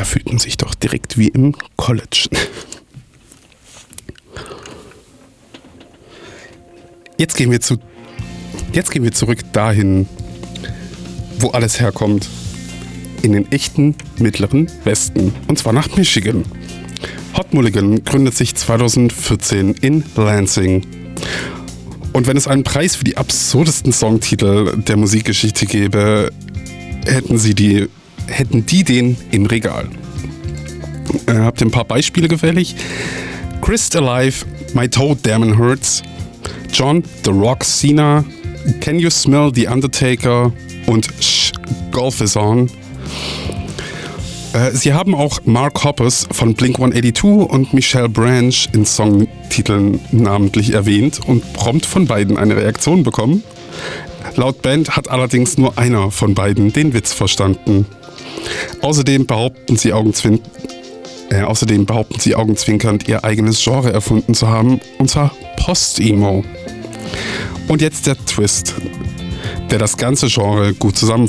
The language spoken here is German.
fühlt man sich doch direkt wie im College. Jetzt gehen wir zurück dahin, wo alles herkommt. In den echten Mittleren Westen. Und zwar nach Michigan. Hot Mulligan gründet sich 2014 in Lansing. Und wenn es einen Preis für die absurdesten Songtitel der Musikgeschichte gäbe, hätten die den im Regal. Habt ihr ein paar Beispiele gefällig? Chris Alive, My Toe Damn Hurts, John The Rock Cena, Can You Smell the Undertaker und Shh, Golf is On. Sie haben auch Mark Hoppus von Blink-182 und Michelle Branch in Songtiteln namentlich erwähnt und prompt von beiden eine Reaktion bekommen. Laut Band hat allerdings nur einer von beiden den Witz verstanden. Außerdem behaupten sie augenzwinkernd, ihr eigenes Genre erfunden zu haben, und zwar Post-Emo. Und jetzt der Twist, der das ganze Genre gut zusammenfasst.